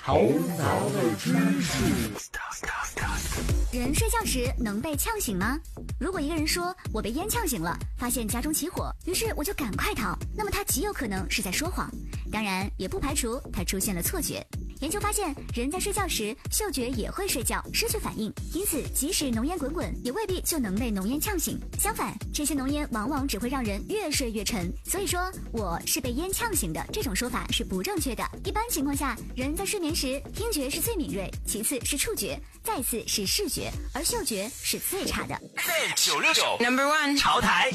头脑的知识。 人睡觉时能被呛醒吗？如果一个人说我被烟呛醒了，发现家中起火，于是我就赶快逃，那么他极有可能是在说谎，当然也不排除他出现了错觉。研究发现，人在睡觉时嗅觉也会睡觉，失去反应，因此即使浓烟滚滚，也未必就能被浓烟呛醒。相反，这些浓烟往往只会让人越睡越沉。所以说我是被烟呛醒的这种说法是不正确的。一般情况下，人在睡眠时听觉是最敏锐，其次是触觉，再次是视觉，而嗅觉是最差的。 969 No.1 潮台。